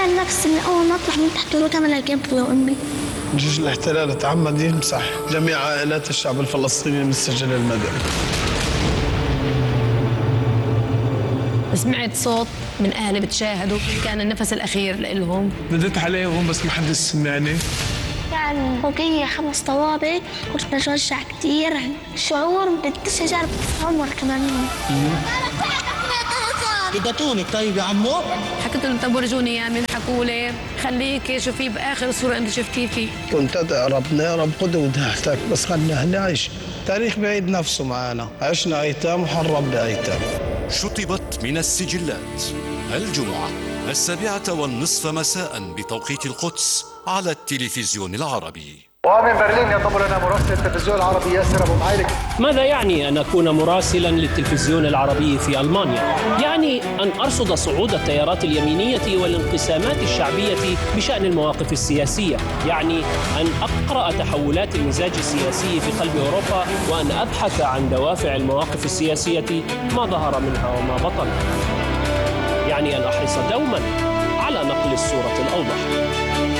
تخيل نفسي من أول ما أطلع من تحت الركام أنا جنبي وأمي. جيش الاحتلال تعمد يمسح جميع عائلات الشعب الفلسطيني من السجل المدني. سمعت صوت من أهلي بتشاهدوا، كان النفس الأخير لإلهم. نديت عليهم بس ما حد سمعني. يعني فوقية 5 طوابق كنت بتوجع كتير، شعور بديش أجرب عمر كمان. بدتونك طيب يا عمو؟ حكيت لهم طب ورجوني اياه، من حكوا لي خليك شوفيه باخر صوره انت شفتيه فيه. كنت أدعي ربنا يا رب خذ ودهتك بس خلنا نعيش. تاريخ بعيد نفسه معانا، عشنا أيتام وحرب بأيتام. شطبت من السجلات الجمعة 7:30 مساء بتوقيت القدس على التلفزيون العربي. ومن برلين ينضم لنا مراسل التلفزيون العربي ياسر أبو معالك. ماذا يعني أن أكون مراسلا للتلفزيون العربي في ألمانيا؟ يعني أن أرصد صعود التيارات اليمينية والانقسامات الشعبية بشأن المواقف السياسية، يعني أن أقرأ تحولات المزاج السياسي في قلب أوروبا، وأن أبحث عن دوافع المواقف السياسية ما ظهر منها وما بطن، يعني أن أحرص دوما على نقل الصورة الأوضح.